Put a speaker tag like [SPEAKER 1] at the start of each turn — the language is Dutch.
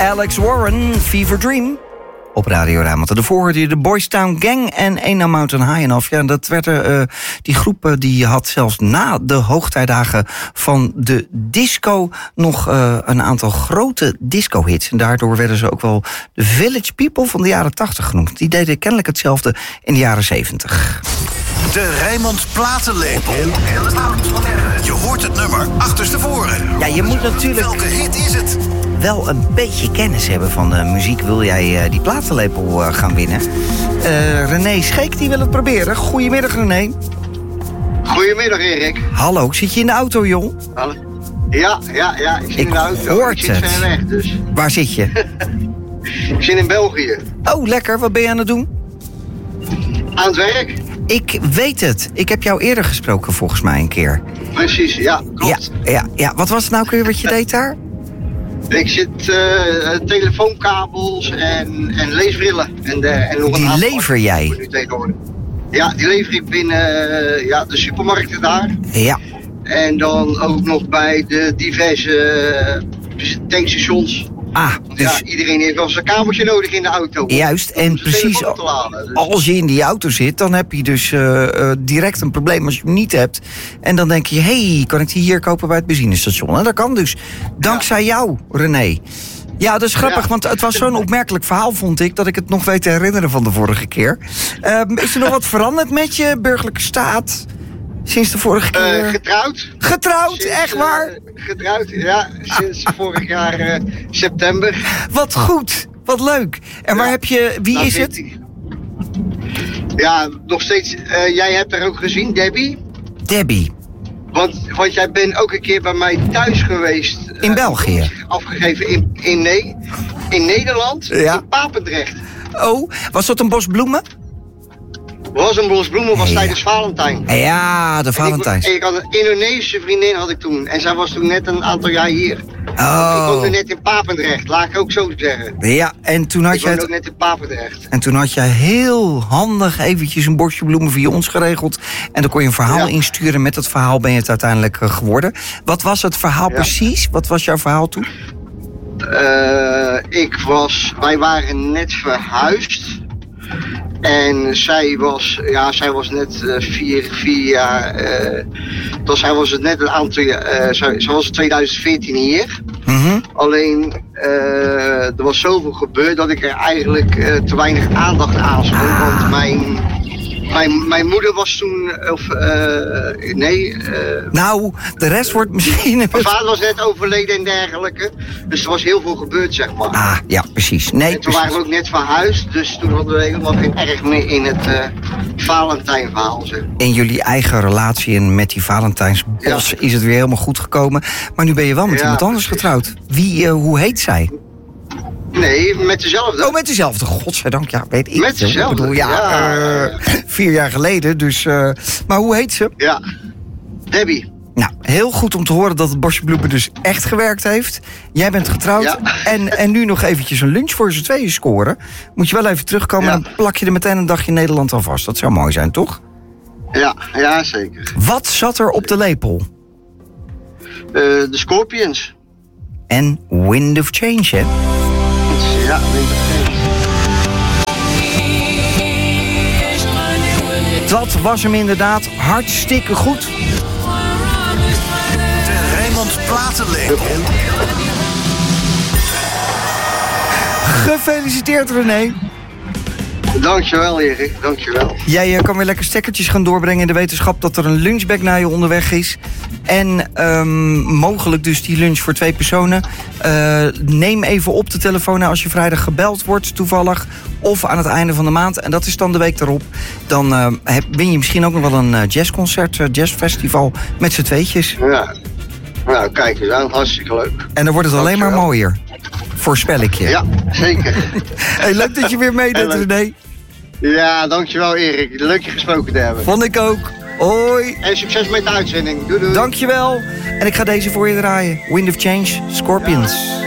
[SPEAKER 1] Alex Warren, Fever Dream. Op Radio Rijnmond. Daarvoor hoorde je de Boys Town Gang en Ain't No Mountain High Enough. Ja, dat werd die groep die had zelfs na de hoogtijdagen van de disco nog een aantal grote disco-hits. En daardoor werden ze ook wel de Village People van de jaren 80 genoemd. Die deden kennelijk hetzelfde in de jaren 70.
[SPEAKER 2] De Rijnmond Platenlepel. Je hoort het nummer achterstevoren.
[SPEAKER 1] Ja, je moet natuurlijk...
[SPEAKER 2] Welke hit is het?
[SPEAKER 1] Wel een beetje kennis hebben van de muziek. Wil jij die platenlepel gaan winnen? René Scheek die wil het proberen. Goedemiddag, René.
[SPEAKER 3] Goedemiddag, Erik.
[SPEAKER 1] Hallo, zit je in de auto, joh?
[SPEAKER 3] Hallo. Ja, ik zit in de auto.
[SPEAKER 1] Hoort
[SPEAKER 3] ik zit ver weg, dus.
[SPEAKER 1] Waar zit je?
[SPEAKER 3] Ik zit in België.
[SPEAKER 1] Oh, lekker. Wat ben je aan het doen?
[SPEAKER 3] Aan het werk.
[SPEAKER 1] Ik weet het. Ik heb jou eerder gesproken, volgens mij, een keer.
[SPEAKER 3] Precies, ja, klopt.
[SPEAKER 1] Ja. Wat was het nou weer wat je deed daar?
[SPEAKER 3] Ik zit telefoonkabels en leesbrillen. En nog
[SPEAKER 1] Die lever jij?
[SPEAKER 3] Ja, die lever ik binnen de supermarkten daar.
[SPEAKER 1] Ja.
[SPEAKER 3] En dan ook nog bij de diverse tankstations.
[SPEAKER 1] Dus...
[SPEAKER 3] Ja, iedereen heeft wel zijn kabeltje nodig in de auto.
[SPEAKER 1] Juist, en precies als je in die auto zit, dan heb je dus direct een probleem als je hem niet hebt. En dan denk je, hey, kan ik die hier kopen bij het benzinestation? En dat kan dus. Dankzij jou, René. Ja, dat is grappig, want het was zo'n opmerkelijk verhaal, vond ik, dat ik het nog weet te herinneren van de vorige keer. Is er nog wat veranderd met je burgerlijke staat? Sinds de vorige keer?
[SPEAKER 3] Getrouwd.
[SPEAKER 1] Getrouwd, sinds, echt waar?
[SPEAKER 3] Getrouwd, ja. Sinds vorig jaar september.
[SPEAKER 1] Wat goed, wat leuk. En waar heb je, wie is het?
[SPEAKER 3] Ja, nog steeds. Jij hebt haar ook gezien, Debbie.
[SPEAKER 1] Debbie.
[SPEAKER 3] Want jij bent ook een keer bij mij thuis geweest.
[SPEAKER 1] In België?
[SPEAKER 3] Afgegeven in Nederland, in Papendrecht.
[SPEAKER 1] Oh, was dat een bos bloemen?
[SPEAKER 3] Was een bos bloemen, was tijdens Valentijn.
[SPEAKER 1] Ja, de Valentijns.
[SPEAKER 3] Ik had een Indonesische vriendin had ik toen. En zij was toen net een aantal jaar hier.
[SPEAKER 1] Oh.
[SPEAKER 3] Ik woonde net in Papendrecht, laat ik ook zo zeggen.
[SPEAKER 1] Ja, en toen had
[SPEAKER 3] ik woonde ook net in Papendrecht.
[SPEAKER 1] En toen had jij heel handig eventjes een bosje bloemen via ons geregeld. En dan kon je een verhaal insturen. Met dat verhaal ben je het uiteindelijk geworden. Wat was het verhaal precies? Wat was jouw verhaal toen?
[SPEAKER 3] Wij waren net verhuisd. En zij was net 4 jaar. Zij was het net een aantal jaar. Zij was in 2014 hier.
[SPEAKER 1] Mm-hmm.
[SPEAKER 3] Alleen er was zoveel gebeurd dat ik er eigenlijk te weinig aandacht aan schonk. Want mijn moeder was toen.
[SPEAKER 1] Nou, de rest wordt misschien.
[SPEAKER 3] Mijn vader was net overleden en dergelijke. Dus er was heel veel gebeurd, zeg maar.
[SPEAKER 1] Ah, ja, precies. Nee,
[SPEAKER 3] en toen waren we ook net verhuisd. Dus toen hadden we helemaal geen erg meer in het Valentijnverhaal. Zeg.
[SPEAKER 1] In jullie eigen relatie en met die Valentijnsbos is het weer helemaal goed gekomen. Maar nu ben je wel met iemand anders getrouwd. Hoe heet zij?
[SPEAKER 3] Nee, met dezelfde.
[SPEAKER 1] Oh, met dezelfde. Godzijdank, ja, weet ik.
[SPEAKER 3] Met dezelfde.
[SPEAKER 1] Ik bedoel, 4 jaar geleden, dus... maar hoe heet ze?
[SPEAKER 3] Ja, Debbie.
[SPEAKER 1] Nou, heel goed om te horen dat het bosje bloemen dus echt gewerkt heeft. Jij bent getrouwd en nu nog eventjes een lunch voor z'n tweeën scoren. Moet je wel even terugkomen en dan plak je er meteen een dagje Nederland aan vast. Dat zou mooi zijn, toch?
[SPEAKER 3] Ja, zeker.
[SPEAKER 1] Wat zat er op de lepel?
[SPEAKER 3] De Scorpions.
[SPEAKER 1] En Wind of Change, hè?
[SPEAKER 3] Ja, Wind of Change.
[SPEAKER 1] Dat was hem inderdaad hartstikke goed.
[SPEAKER 2] De Rijnmond Platenlepel.
[SPEAKER 1] Gefeliciteerd, René.
[SPEAKER 3] Dankjewel, Erik. Dankjewel.
[SPEAKER 1] Jij kan weer lekker stekkertjes gaan doorbrengen in de wetenschap dat er een lunchbag naar je onderweg is. En mogelijk dus die lunch voor 2 personen. Neem even op de telefoon als je vrijdag gebeld wordt, toevallig. Of aan het einde van de maand. En dat is dan de week daarop. Dan win je misschien ook nog wel een jazzconcert, jazzfestival met z'n tweetjes.
[SPEAKER 3] Ja, nou kijk eens aan. Hartstikke leuk.
[SPEAKER 1] En dan wordt het alleen maar mooier. Voorspel ik je.
[SPEAKER 3] Ja, zeker.
[SPEAKER 1] Hey, leuk dat je weer meedoet, René.
[SPEAKER 3] Ja, dankjewel Erik. Leuk je gesproken te hebben.
[SPEAKER 1] Vond ik ook. Hoi.
[SPEAKER 3] En succes met de uitzending. Doei doei.
[SPEAKER 1] Dankjewel. En ik ga deze voor je draaien. Wind of Change, Scorpions. Ja.